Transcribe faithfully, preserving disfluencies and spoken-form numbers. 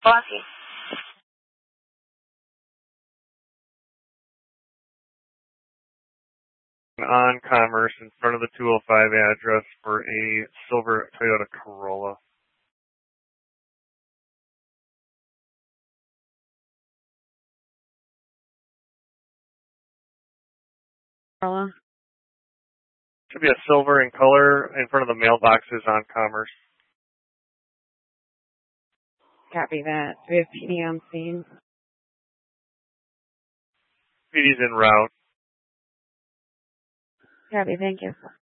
Bossy. On Commerce in front of the two oh five address for a silver Toyota Corolla. Corolla. Should be a silver in color in front of the mailboxes on Commerce. Copy that. Do we have P D on scene? P D's en route. Copy, thank you.